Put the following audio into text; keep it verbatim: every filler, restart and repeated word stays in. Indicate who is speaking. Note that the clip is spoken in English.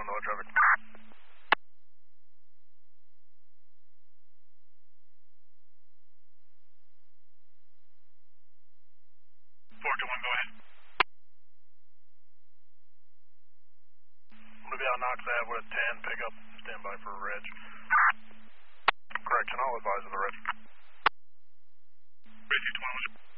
Speaker 1: on the traffic. four two one, go ahead. I'm going to be on Knox Ave with ten, pick up, stand by for a reg. Correction, I'll advise of the reg. Reggie twenty-one.